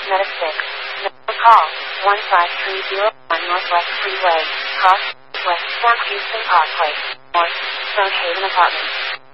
Meta 6. Call 15301 Northwest Freeway, Cross West South Houston Parkway, North, Stone Haven Apartments.